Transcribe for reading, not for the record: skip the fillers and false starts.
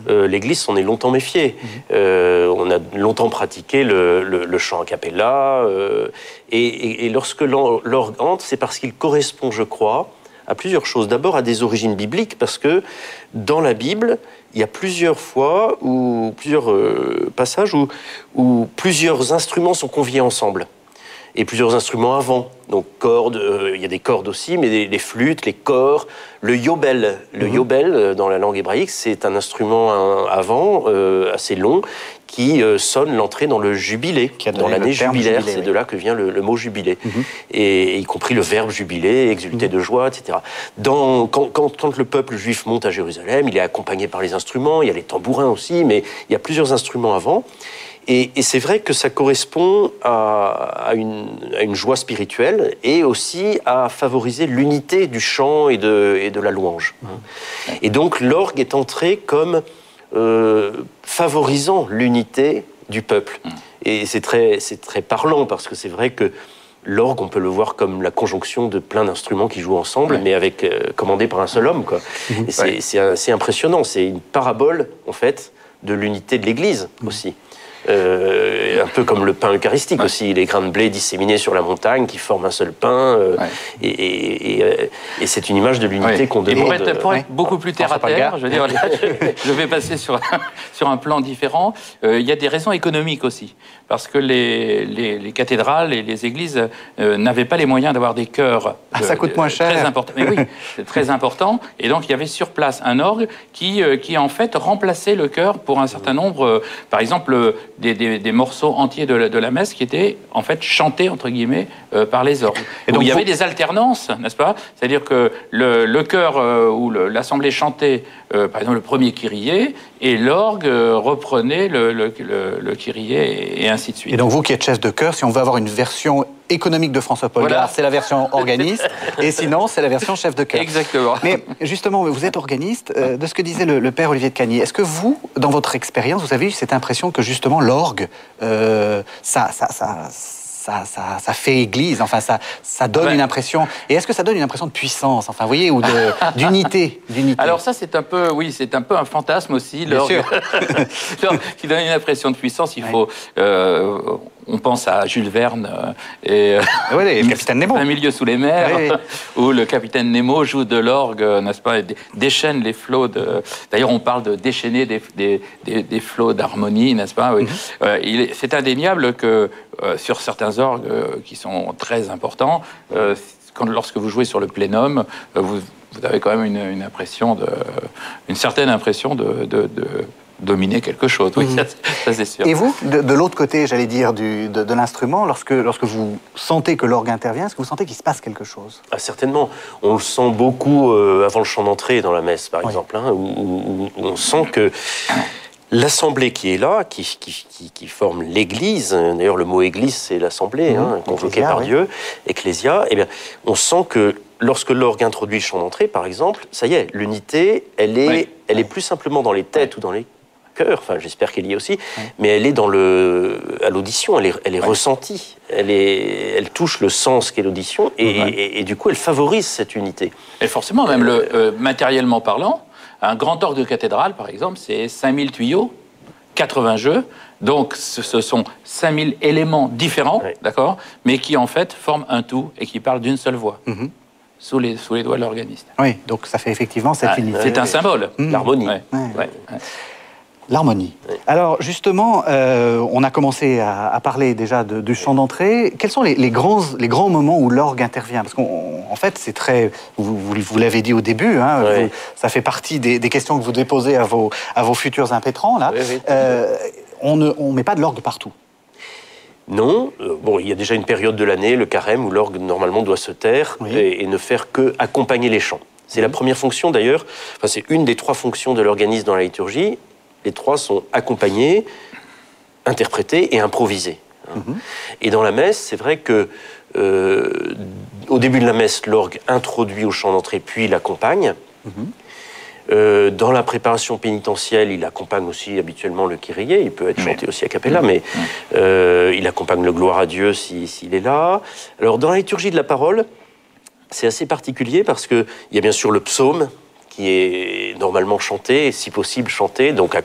l'Église s'en est longtemps méfiée. On a longtemps pratiqué le chant a cappella. Et lorsque l'orgue entre, c'est parce qu'il correspond, je crois, à plusieurs choses. D'abord à des origines bibliques, parce que dans la Bible, il y a plusieurs fois, ou plusieurs passages où plusieurs instruments sont conviés ensemble. Et plusieurs instruments avant. Donc cordes, il y a des cordes aussi, mais les flûtes, les cors, le yobel. Le yobel, dans la langue hébraïque, c'est un instrument avant, assez long, qui sonne l'entrée dans le jubilé, dans l'année jubilaire. C'est de là que vient le mot jubilé. Et y compris le verbe jubilé, exulter de joie, etc. Quand le peuple juif monte à Jérusalem, il est accompagné par les instruments, il y a les tambourins aussi, mais il y a plusieurs instruments avant. Et c'est vrai que ça correspond à une joie spirituelle et aussi à favoriser l'unité du chant et de la louange. Et donc l'orgue est entré comme favorisant l'unité du peuple. Et c'est très parlant parce que c'est vrai que l'orgue, on peut le voir comme la conjonction de plein d'instruments qui jouent ensemble, mais commandé par un seul homme, quoi. Et c'est assez impressionnant. C'est une parabole, en fait, de l'unité de l'Église aussi. Un peu comme le pain eucharistique aussi, les grains de blé disséminés sur la montagne qui forment un seul pain, et c'est une image de l'unité qu'on demande. Et pour être beaucoup plus terre à terre, je veux dire, là, je vais passer sur un plan différent. Il y a des raisons économiques aussi, parce que les cathédrales et les églises n'avaient pas les moyens d'avoir des chœurs. Ça coûte moins cher. Très important. Mais oui, c'est très important. Et donc il y avait sur place un orgue qui en fait remplaçait le chœur pour un certain nombre, par exemple des morceaux entiers de la messe qui étaient en fait chantés entre guillemets par les orgues. Et donc il y avait des alternances, n'est-ce pas? C'est-à-dire que le chœur ou l'assemblée chantait par exemple le premier kyrie et l'orgue reprenait le kyrie et ainsi de suite. Et donc vous qui êtes chef de chœur, si on veut avoir une version économique de François Polgar, voilà, c'est la version organiste, et sinon c'est la version chef de chœur. Exactement. Mais justement, vous êtes organiste, de ce que disait le père Olivier de Cagny, est-ce que vous, dans votre expérience, vous avez eu cette impression que justement l'orgue, ça fait église, enfin ça donne une impression, et est-ce que ça donne une impression de puissance, enfin vous voyez, ou d'unité? Alors ça c'est un peu un fantasme aussi, l'orgue qui donne une impression de puissance. Il faut on pense à Jules Verne et le capitaine Nemo, Un milieu sous les mers, où le capitaine Nemo joue de l'orgue, n'est-ce pas, et déchaîne les flots de... D'ailleurs, on parle de déchaîner des flots d'harmonie, n'est-ce pas? C'est indéniable que sur certains orgues qui sont très importants, lorsque vous jouez sur le plénum, vous avez quand même une certaine impression de dominer quelque chose, oui, ça c'est sûr. Et vous, de l'autre côté, j'allais dire, de l'instrument, lorsque vous sentez que l'orgue intervient, est-ce que vous sentez qu'il se passe quelque chose? Certainement. On le sent beaucoup avant le chant d'entrée dans la messe, par exemple, où on sent que l'assemblée qui est là, qui forme l'Église, d'ailleurs le mot Église c'est l'assemblée, convoquée par Dieu, Ecclésia, eh bien, on sent que lorsque l'orgue introduit le chant d'entrée, par exemple, ça y est, l'unité, elle est plus simplement dans les têtes ou dans les cœur, enfin j'espère qu'elle y est aussi, mais elle est à l'audition, elle est ressentie, elle touche le sens qu'est l'audition, et du coup elle favorise cette unité. Et forcément, même matériellement parlant, un grand orgue de cathédrale, par exemple, c'est 5000 tuyaux, 80 jeux, donc ce sont 5000 éléments différents, d'accord, mais qui en fait forment un tout et qui parlent d'une seule voix. Sous les doigts de l'organiste. Oui, donc ça fait effectivement cette unité. C'est un symbole. L'harmonie. L'harmonie. Alors justement, on a commencé à parler déjà du chant d'entrée. Quels sont les grands moments où l'orgue intervient? Parce qu'en fait, c'est très... Vous l'avez dit au début, ça fait partie des questions que vous déposez à vos futurs impétrants. Là. On ne met pas de l'orgue partout. Non. Il y a déjà une période de l'année, le carême, où l'orgue normalement doit se taire et ne faire que accompagner les chants. C'est la première fonction d'ailleurs, c'est une des 3 fonctions de l'organiste dans la liturgie. Les 3 sont accompagnés, interprétés et improvisés. Et dans la messe, c'est vrai que au début de la messe, l'orgue introduit au chant d'entrée puis l'accompagne. Dans la préparation pénitentielle, il accompagne aussi habituellement le Kyrie, il peut être chanté aussi a cappella, mais il accompagne le gloire à Dieu s'il est là. Alors dans la liturgie de la parole, c'est assez particulier parce qu'il y a bien sûr le psaume qui est normalement chanté, et si possible chanté, donc